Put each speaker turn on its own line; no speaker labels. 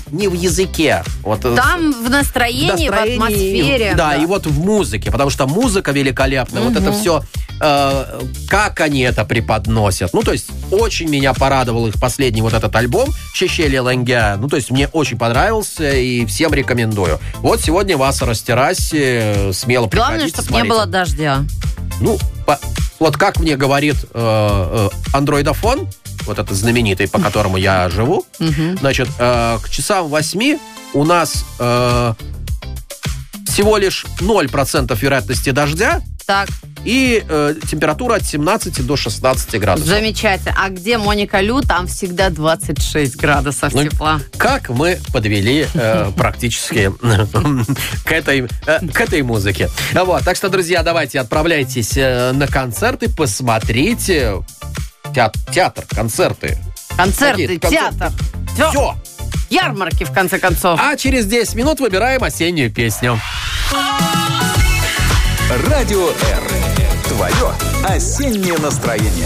не в языке. Вот,
там в настроении, в атмосфере.
Да, и вот в музыке, потому что музыка великолепная. Вот это все, как они это преподносят. Ну, то есть, очень меня порадовал их последний вот этот альбом «Чечели Ленгя». Ну, то есть, мне очень понравился и всем рекомендую. Вот сегодня вас растерясь, смело приходите,
Главное, чтобы не было дождя.
Ну, вот как мне говорит андроидофон, вот этот знаменитый, по которому я живу, значит, к часам 8 у нас всего лишь 0% вероятности дождя.
Так.
И температура от 17 до 16 градусов.
Замечательно. А где Моника Лю, там всегда 26 градусов тепла.
Как мы подвели практически к этой музыке. Вот. Так что, друзья, давайте отправляйтесь на концерты, посмотрите. Театр, концерты.
Концерты, театр.
Все.
Ярмарки, в конце концов.
А через 10 минут выбираем осеннюю песню.
Радио R. Твое осеннее настроение.